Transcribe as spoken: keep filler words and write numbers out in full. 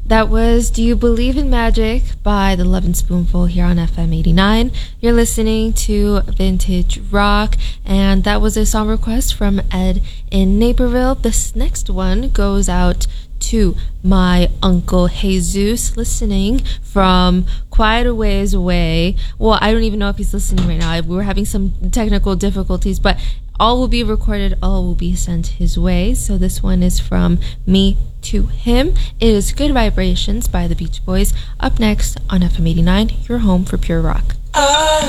That was Do You Believe in Magic by The Lovin' Spoonful here on F M eighty-nine. You're listening to Vintage Rock, and that was a song request from Ed in Naperville. This next one goes out to my Uncle Jesus, listening from quite a ways away. Well, I don't even know if he's listening right now. We were having some technical difficulties, but all will be recorded, all will be sent his way. So this one is from me to him. It is Good Vibrations by the Beach Boys. Up next on F M eighty-nine, your home for pure rock. I